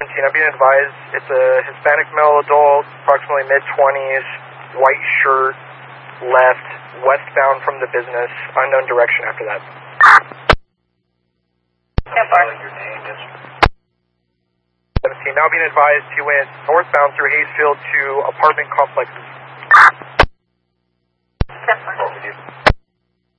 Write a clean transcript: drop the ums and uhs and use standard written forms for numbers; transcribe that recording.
I'm being advised it's a Hispanic male adult, approximately mid-20s, white shirt, left, westbound from the business, unknown direction after that. 17, now being advised he went northbound through Hayesfield to apartment complexes.